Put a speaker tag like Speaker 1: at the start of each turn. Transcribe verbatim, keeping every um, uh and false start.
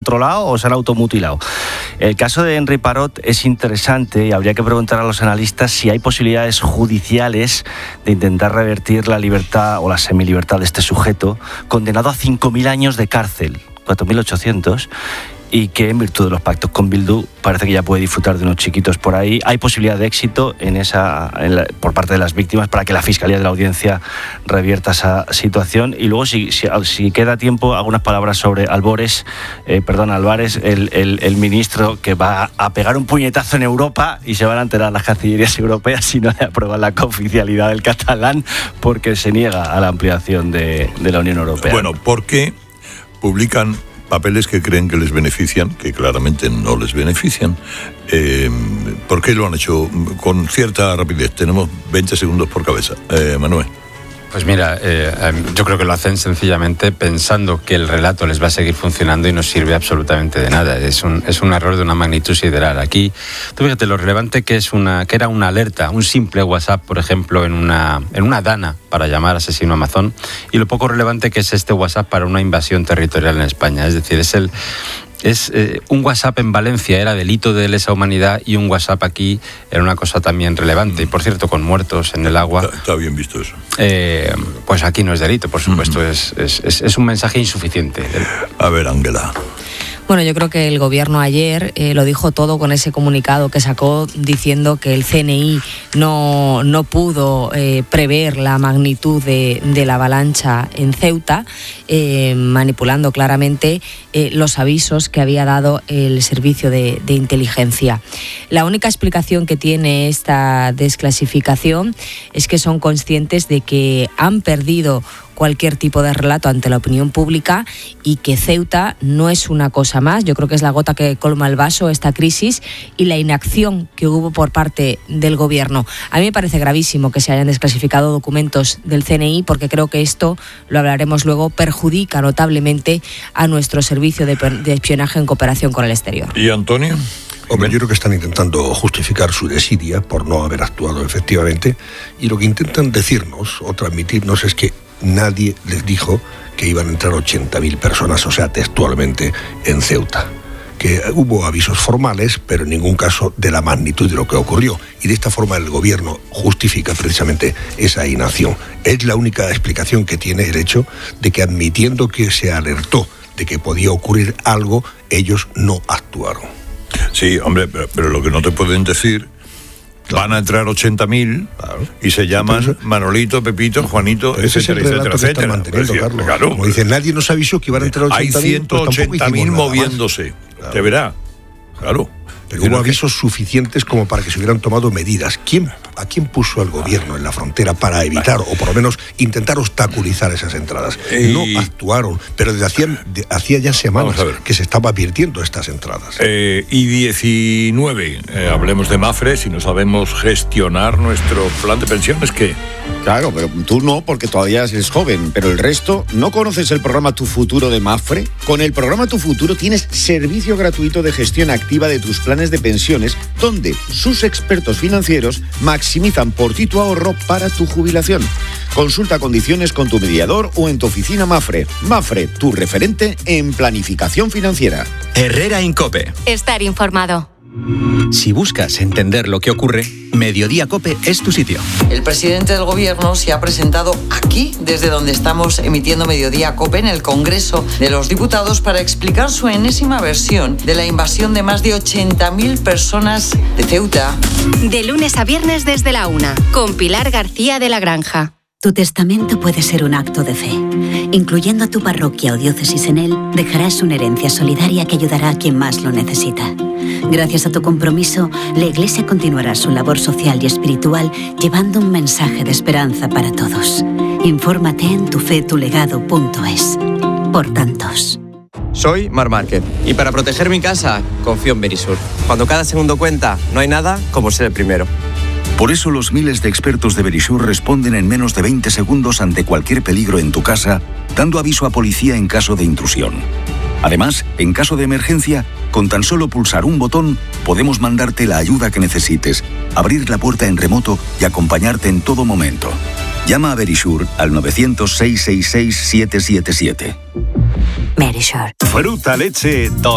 Speaker 1: autocontrolado o se han automutilado. El caso de Henry Parot es interesante y habría que preguntar a los analistas si hay posibilidades judiciales de intentar revertir la libertad o la semilibertad de este sujeto, condenado a cinco mil años de cárcel, cuatro mil ochocientos, y que en virtud de los pactos con Bildu parece que ya puede disfrutar de unos chiquitos por ahí. Hay posibilidad de éxito en esa, en la, por parte de las víctimas para que la Fiscalía de la Audiencia revierta esa situación. Y luego, si, si, si queda tiempo, algunas palabras sobre Albores, eh, perdón, Álvarez, el, el, el ministro que va a pegar un puñetazo en Europa y se van a enterar las cancillerías europeas si no le aprueban la cooficialidad del catalán porque se niega a la ampliación de, de la Unión Europea.
Speaker 2: Bueno, porque publican papeles que creen que les benefician, que claramente no les benefician. Eh, ¿Por qué lo han hecho con cierta rapidez? Tenemos veinte segundos por cabeza. Eh, Manuel.
Speaker 3: Pues mira, eh, yo creo que lo hacen sencillamente pensando que el relato les va a seguir funcionando y no sirve absolutamente de nada. Es un, es un error de una magnitud sideral. Aquí, tú fíjate lo relevante que es una, que era una alerta, un simple WhatsApp, por ejemplo, en una, en una dana para llamar asesino a Amazon, y lo poco relevante que es este WhatsApp para una invasión territorial en España. Es decir, es el Es eh, un WhatsApp en Valencia era delito de lesa humanidad y un WhatsApp aquí era una cosa también relevante. Y por cierto, con muertos en el agua.
Speaker 2: Está, está bien visto eso.
Speaker 3: Eh, pues aquí no es delito, por supuesto. Mm. Es, es, es, es un mensaje insuficiente.
Speaker 2: A ver, Ángela.
Speaker 4: Bueno, yo creo que el gobierno ayer eh, lo dijo todo con ese comunicado que sacó diciendo que el C N I no, no pudo eh, prever la magnitud de, de la avalancha en Ceuta, eh, manipulando claramente eh, los avisos que había dado el servicio de, de inteligencia. La única explicación que tiene esta desclasificación es que son conscientes de que han perdido cualquier tipo de relato ante la opinión pública y que Ceuta no es una cosa más. Yo creo que es la gota que colma el vaso, esta crisis y la inacción que hubo por parte del gobierno. A mí me parece gravísimo que se hayan desclasificado documentos del C N I porque creo que esto, lo hablaremos luego, perjudica notablemente a nuestro servicio de, de espionaje en cooperación con el exterior.
Speaker 2: ¿Y Antonio?
Speaker 5: Hombre, yo creo que están intentando justificar su desidia por no haber actuado efectivamente y lo que intentan decirnos o transmitirnos es que nadie les dijo que iban a entrar ochenta mil personas, o sea, textualmente, en Ceuta. Que hubo avisos formales, pero en ningún caso de la magnitud de lo que ocurrió. Y de esta forma el gobierno justifica precisamente esa inacción. Es la única explicación que tiene el hecho de que admitiendo que se alertó de que podía ocurrir algo, ellos no actuaron.
Speaker 2: Sí, hombre, pero, pero lo que no te pueden decir... Van a entrar ochenta mil claro. y se llaman Entonces, Manolito, Pepito, Juanito, etcétera, etcétera, etcétera.
Speaker 5: Pues, claro, como dicen, nadie nos avisó que iban a entrar ochenta mil.
Speaker 2: Hay ciento ochenta mil pues moviéndose. Claro. Te verá. Claro.
Speaker 5: Pero hubo avisos que... suficientes como para que se hubieran tomado medidas. ¿Quién, ¿A quién puso el gobierno en la frontera para evitar o por lo menos intentar obstaculizar esas entradas? Y... No actuaron, pero desde hacía, de, hacía ya semanas que se estaba advirtiendo estas entradas.
Speaker 2: Eh, y diecinueve, eh, hablemos de Mafre, si no sabemos gestionar nuestro plan de pensiones, ¿qué?
Speaker 6: Claro, pero tú no, porque todavía eres joven, pero el resto, ¿no conoces el programa Tu Futuro de Mafre? Con el programa Tu Futuro tienes servicio gratuito de gestión activa de tus planes de pensiones, donde sus expertos financieros maximizan por ti tu ahorro para tu jubilación. Consulta condiciones con tu mediador o en tu oficina Mafre. Mafre, tu referente en planificación financiera.
Speaker 7: Herrera Incope.
Speaker 8: Estar informado.
Speaker 7: Si buscas entender lo que ocurre, Mediodía Cope es tu sitio.
Speaker 9: El presidente del gobierno se ha presentado aquí, desde donde estamos emitiendo Mediodía Cope, en el Congreso de los Diputados, para explicar su enésima versión de la invasión de más de ochenta mil personas de Ceuta.
Speaker 8: De lunes a viernes desde la una, con Pilar García de la Granja.
Speaker 10: Tu testamento puede ser un acto de fe. Incluyendo a tu parroquia o diócesis en él, dejarás una herencia solidaria que ayudará a quien más lo necesita. Gracias a tu compromiso, la Iglesia continuará su labor social y espiritual llevando un mensaje de esperanza para todos. Infórmate en tu fe tu legado punto es. Por tantos.
Speaker 11: Soy Mar Márquez y para proteger mi casa confío en Verisur. Cuando cada segundo cuenta, no hay nada como ser el primero.
Speaker 12: Por eso los miles de expertos de Verisur responden en menos de veinte segundos ante cualquier peligro en tu casa, dando aviso a policía en caso de intrusión. Además, en caso de emergencia, con tan solo pulsar un botón, podemos mandarte la ayuda que necesites, abrir la puerta en remoto y acompañarte en todo momento. Llama a Verisur al nueve cero cero, seis seis seis, siete siete siete.
Speaker 10: Verisur.
Speaker 12: Fruta, leche,